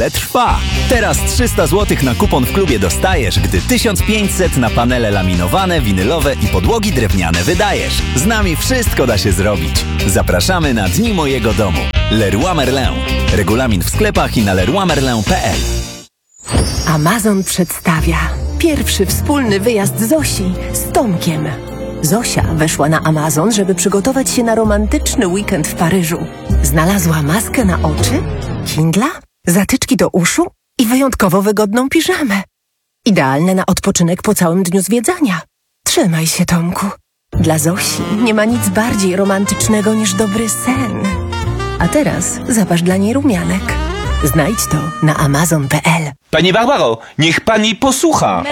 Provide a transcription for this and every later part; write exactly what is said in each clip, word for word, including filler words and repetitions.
niedzielę trwa. Teraz trzysta złotych na kupon w klubie dostajesz, gdy tysiąc pięćset na panele laminowane, winylowe i podłogi drewniane wydajesz. Z nami wszystko da się zrobić. Zapraszamy na Dni Mojego Domu. Leroy Merlin. Regulamin w sklepach i na leroy merlin kropka p l. Amazon przedstawia pierwszy wspólny wyjazd Zosi z Tomkiem. Zosia weszła na Amazon, żeby przygotować się na romantyczny weekend w Paryżu. Znalazła maskę na oczy, Kindla, zatyczki do uszu i wyjątkowo wygodną piżamę. Idealne na odpoczynek po całym dniu zwiedzania. Trzymaj się, Tomku. Dla Zosi nie ma nic bardziej romantycznego niż dobry sen. A teraz zapasz dla niej rumianek. Znajdź to na amazon kropka p l. Pani Barbaro, niech pani posłucha.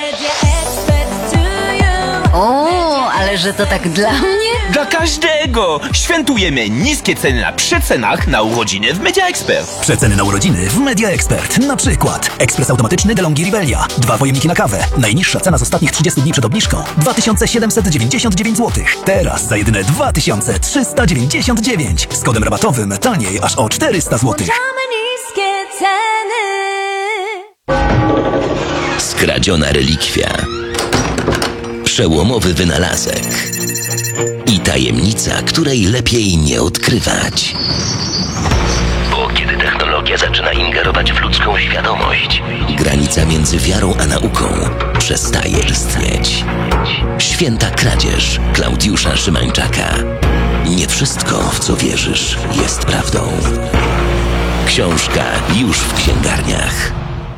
O, ale że to tak dla mnie? Dla każdego! Świętujemy niskie ceny na przecenach na urodziny w Media Expert. Przeceny na urodziny w Media Expert. Na przykład ekspres automatyczny DeLonghi Rivelia. Dwa pojemniki na kawę. Najniższa cena z ostatnich trzydziestu dni przed obniżką dwa tysiące siedemset dziewięćdziesiąt dziewięć złotych. Teraz za jedyne dwa tysiące trzysta dziewięćdziesiąt dziewięć. Z kodem rabatowym taniej aż o czterysta złotych. Niskie ceny. Skradziona relikwia. Przełomowy wynalazek i tajemnica, której lepiej nie odkrywać. Bo kiedy technologia zaczyna ingerować w ludzką świadomość, granica między wiarą a nauką przestaje istnieć. Święta kradzież Klaudiusza Szymańczaka. Nie wszystko, w co wierzysz, jest prawdą. Książka już w księgarniach.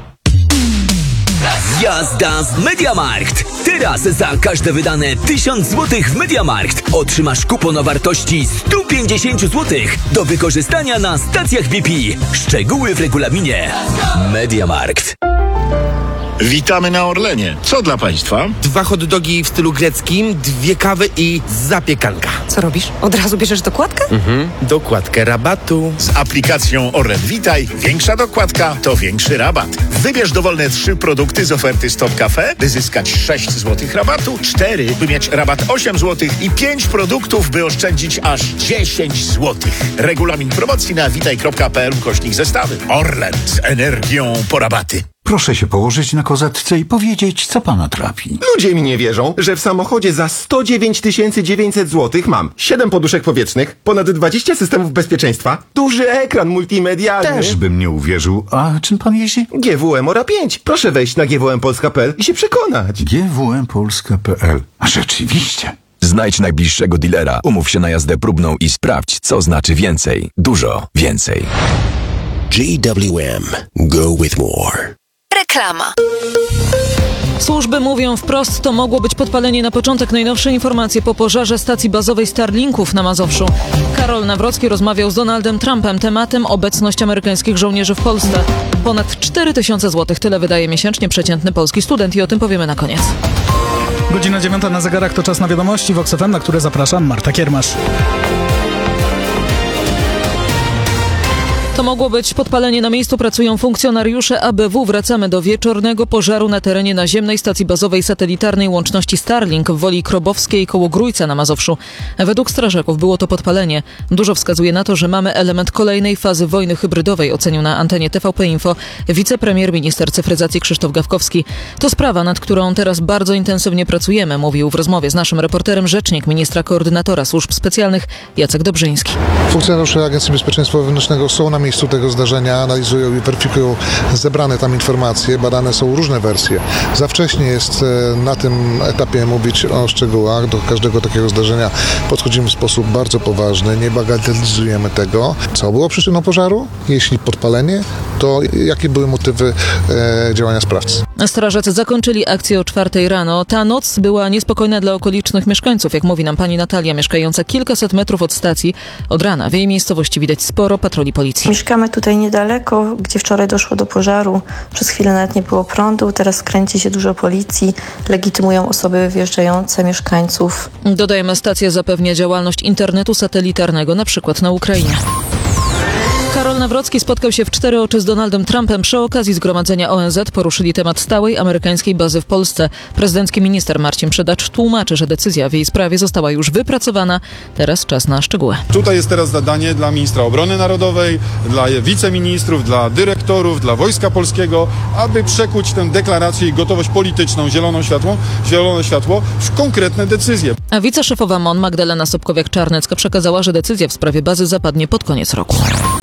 Jazda z MediaMarkt! Teraz za każde wydane tysiąc złotych w MediaMarkt otrzymasz kupon o wartości sto pięćdziesiąt złotych do wykorzystania na stacjach B P. Szczegóły w regulaminie. MediaMarkt. Witamy na Orlenie. Co dla Państwa? Dwa hot dogi w stylu greckim, dwie kawy i zapiekanka. Co robisz? Od razu bierzesz dokładkę? Mhm. Dokładkę rabatu. Z aplikacją Orlen Witaj większa dokładka to większy rabat. Wybierz dowolne trzy produkty z oferty Stop Cafe, by zyskać sześć złotych rabatu, cztery, by mieć rabat osiem złotych i pięć produktów, by oszczędzić aż dziesięć złotych. Regulamin promocji na witaj kropka p l ukośnik zestawy. Orlen z energią po rabaty. Proszę się położyć na kozetce i powiedzieć, co pana trapi. Ludzie mi nie wierzą, że w samochodzie za sto dziewięć tysięcy dziewięćset złotych mam siedem poduszek powietrznych, ponad dwadzieścia systemów bezpieczeństwa, duży ekran multimedialny. Też bym nie uwierzył. A czym pan jeździ? G W M Ora pięć. Proszę wejść na g w m polska kropka p l i się przekonać. G W M Polska kropka p l. A rzeczywiście. Znajdź najbliższego dealera, umów się na jazdę próbną i sprawdź, co znaczy więcej. Dużo więcej. G W M. Go with more. Reklama. Służby mówią wprost, to mogło być podpalenie na początek. Najnowsze informacje po pożarze stacji bazowej Starlinków na Mazowszu. Karol Nawrocki rozmawiał z Donaldem Trumpem. Tematem obecność amerykańskich żołnierzy w Polsce. Ponad cztery tysiące złotych. Tyle wydaje miesięcznie przeciętny polski student i o tym powiemy na koniec. Godzina dziewiąta na zegarach, to czas na wiadomości w Vox F M, na które zapraszam, Marta Kiermasz. To mogło być podpalenie na miejscu. Pracują funkcjonariusze A B W. Wracamy do wieczornego pożaru na terenie naziemnej stacji bazowej satelitarnej łączności Starlink w Woli Krobowskiej koło Grójca na Mazowszu. Według strażaków było to podpalenie. Dużo wskazuje na to, że mamy element kolejnej fazy wojny hybrydowej, ocenił na antenie T V P Info wicepremier minister cyfryzacji Krzysztof Gawkowski. To sprawa, nad którą teraz bardzo intensywnie pracujemy, mówił w rozmowie z naszym reporterem rzecznik ministra koordynatora służb specjalnych Jacek Dobrzyński. Funkcjonariusze Agencji Bezpieczeństwa Wewnętrznego są na miejscu tego zdarzenia, analizują i weryfikują zebrane tam informacje, badane są różne wersje. Za wcześnie jest na tym etapie mówić o szczegółach. Do każdego takiego zdarzenia podchodzimy w sposób bardzo poważny, nie bagatelizujemy tego. Co było przyczyną pożaru? Jeśli podpalenie, to jakie były motywy e, działania sprawcy? Strażacy zakończyli akcję o czwartej rano. Ta noc była niespokojna dla okolicznych mieszkańców, jak mówi nam pani Natalia, mieszkająca kilkaset metrów od stacji. Od rana w jej miejscowości widać sporo patroli policji. Mieszkamy tutaj niedaleko, gdzie wczoraj doszło do pożaru. Przez chwilę nawet nie było prądu, teraz kręci się dużo policji, legitymują osoby wjeżdżające, mieszkańców. Dodajemy, stacja zapewnia działalność internetu satelitarnego, na przykład na Ukrainie. Karol Nawrocki spotkał się w cztery oczy z Donaldem Trumpem. Przy okazji zgromadzenia O N Z poruszyli temat stałej amerykańskiej bazy w Polsce. Prezydencki minister Marcin Przydacz tłumaczy, że decyzja w jej sprawie została już wypracowana. Teraz czas na szczegóły. Tutaj jest teraz zadanie dla ministra obrony narodowej, dla wiceministrów, dla dyrektorów, dla Wojska Polskiego, aby przekuć tę deklarację i gotowość polityczną, zieloną światło, zielone światło w konkretne decyzje. A wiceszefowa M O N Magdalena Sobkowiak-Czarnecka przekazała, że decyzja w sprawie bazy zapadnie pod koniec roku.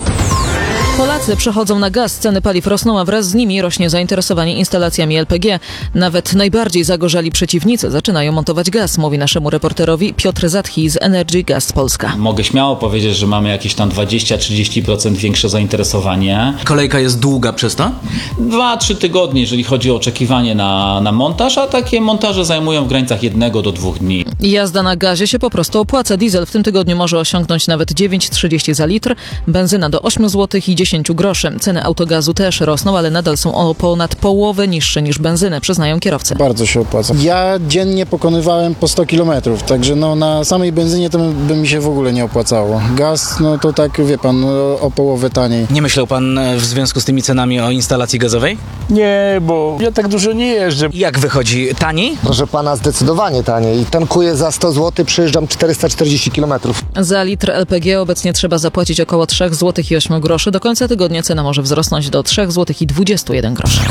Polacy przechodzą na gaz, ceny paliw rosną, a wraz z nimi rośnie zainteresowanie instalacjami L P G. Nawet najbardziej zagorzali przeciwnicy zaczynają montować gaz, mówi naszemu reporterowi Piotr Zatchi z Energy Gas Polska. Mogę śmiało powiedzieć, że mamy jakieś tam dwadzieścia do trzydziestu procent większe zainteresowanie. Kolejka jest długa przez to? Dwa, trzy tygodnie, jeżeli chodzi o oczekiwanie na, na montaż, a takie montaże zajmują w granicach jednego do dwóch dni. Jazda na gazie się po prostu opłaca. Diesel w tym tygodniu może osiągnąć nawet dziewięć trzydzieści za litr, benzyna do ośmiu złotych i dziesięć groszy. Ceny autogazu też rosną, ale nadal są o ponad połowę niższe niż benzyny, przyznają kierowcy. Bardzo się opłaca. Ja dziennie pokonywałem po sto kilometrów, także no na samej benzynie to by mi się w ogóle nie opłacało. Gaz, no to tak, wie pan, no, o połowę taniej. Nie myślał pan w związku z tymi cenami o instalacji gazowej? Nie, bo ja tak dużo nie jeżdżę. Jak wychodzi? Taniej? Proszę pana, zdecydowanie taniej. Tankuję za sto złotych, przejeżdżam czterysta czterdzieści kilometrów. Za litr L P G obecnie trzeba zapłacić około trzy złote i osiem groszy. Do końca tygodnia cena może wzrosnąć do trzy złote i dwadzieścia jeden groszy.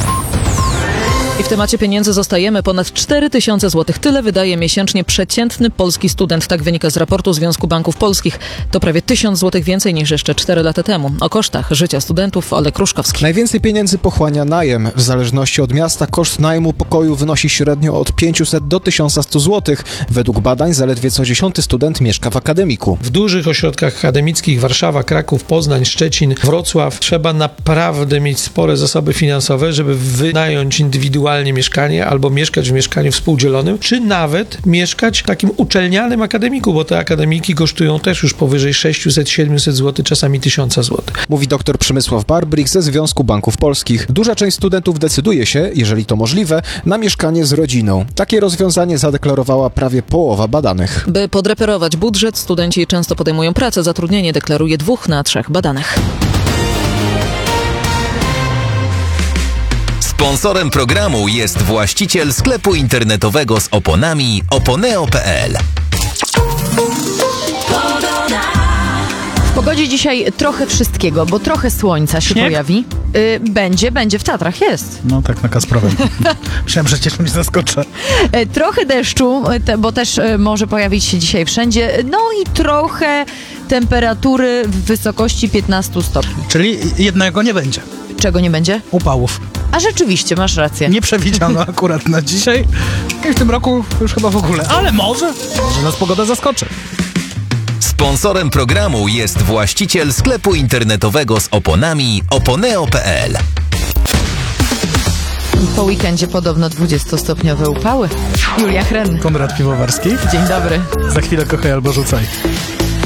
I w temacie pieniędzy zostajemy. Ponad cztery tysiące złotych. Tyle wydaje miesięcznie przeciętny polski student. Tak wynika z raportu Związku Banków Polskich. To prawie tysiąc złotych więcej niż jeszcze cztery lata temu. O kosztach życia studentów Olek Kruszkowski. Najwięcej pieniędzy pochłania najem. W zależności od miasta koszt najmu pokoju wynosi średnio od pięćset do tysiąc sto złotych. Według badań zaledwie co dziesiąty student mieszka w akademiku. W dużych ośrodkach akademickich Warszawa, Kraków, Poznań, Szczecin, Wrocław trzeba naprawdę mieć spore zasoby finansowe, żeby wynająć indywidualnie mieszkanie albo mieszkać w mieszkaniu współdzielonym, czy nawet mieszkać w takim uczelnianym akademiku, bo te akademiki kosztują też już powyżej sześćset do siedmiuset złotych, czasami tysiąc złotych. Mówi dr Przemysław Barbrik ze Związku Banków Polskich. Duża część studentów decyduje się, jeżeli to możliwe, na mieszkanie z rodziną. Takie rozwiązanie zadeklarowała prawie połowa badanych. By podreperować budżet, studenci często podejmują pracę. Zatrudnienie deklaruje dwóch na trzech badanych. Sponsorem programu jest właściciel sklepu internetowego z oponami oponeo kropka pe el. W pogodzie dzisiaj trochę wszystkiego, bo trochę słońca się Śnieg? pojawi. Y, będzie, będzie w Tatrach, jest. No tak na Kasprowem. Myślałem, że cię czymś zaskoczę. Y, trochę deszczu, y, te, bo też y, może pojawić się dzisiaj wszędzie. No i trochę temperatury w wysokości piętnaście stopni. Czyli jednego nie będzie. Czego nie będzie? Upałów. A rzeczywiście, masz rację. Nie przewidziano akurat na dzisiaj. I w tym roku już chyba w ogóle. Ale może, może nas pogoda zaskoczy. Sponsorem programu jest właściciel sklepu internetowego z oponami oponeo kropka pe el. Po weekendzie podobno dwudziestostopniowe upały. Julia Hren. Konrad Piwowarski. Dzień dobry. Za chwilę kochaj albo rzucaj.